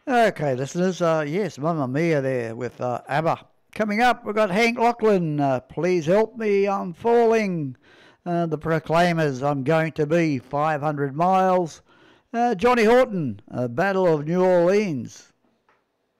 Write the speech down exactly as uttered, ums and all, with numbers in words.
Okay, listeners, uh, yes, Mamma Mia there with uh, ABBA. Coming up, we've got Hank Lachlan, uh, Please Help Me, I'm Falling. Uh, the Proclaimers, I'm Going to Be five hundred miles. Uh, Johnny Horton, uh, Battle of New Orleans.